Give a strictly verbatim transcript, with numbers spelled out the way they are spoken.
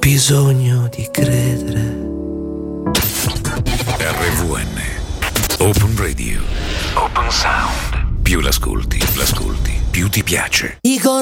bisogno di credere. R V N Open Radio. Open Sound. Più l'ascolti, l'ascolti, più ti piace. Dico